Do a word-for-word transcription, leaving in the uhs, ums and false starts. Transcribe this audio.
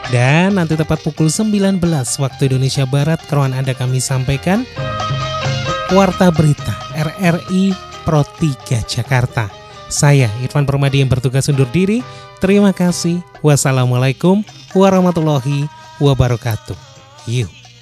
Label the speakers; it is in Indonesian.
Speaker 1: Dan nanti tepat pukul sembilan belas waktu Indonesia Barat, keruan Anda kami sampaikan Warta Berita R R I Pro tiga Jakarta. Saya Irfan Permadi yang bertugas undur diri. Terima kasih. Wassalamualaikum warahmatullahi wabarakatuh. Yuk.